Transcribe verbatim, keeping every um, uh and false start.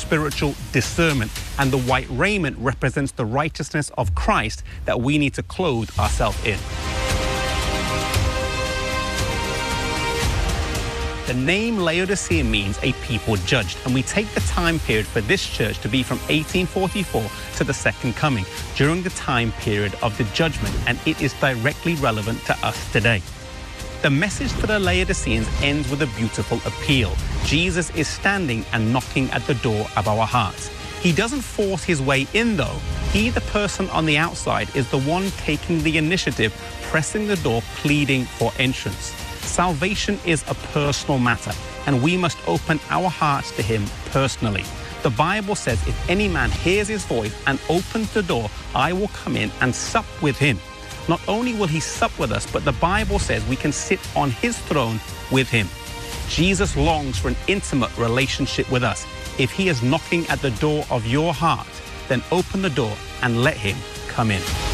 spiritual discernment, and the white raiment represents the righteousness of Christ that we need to clothe ourselves in. The name Laodicea means a people judged, and we take the time period for this church to be from eighteen forty-four to the Second Coming, during the time period of the judgment, and it is directly relevant to us today. The message to the Laodiceans ends with a beautiful appeal. Jesus is standing and knocking at the door of our hearts. He doesn't force his way in though. He, the person on the outside, is the one taking the initiative, pressing the door, pleading for entrance. Salvation is a personal matter, and we must open our hearts to him personally. The Bible says, if any man hears his voice and opens the door, I will come in and sup with him. Not only will he sup with us, but the Bible says we can sit on his throne with him. Jesus longs for an intimate relationship with us. If he is knocking at the door of your heart, then open the door and let him come in.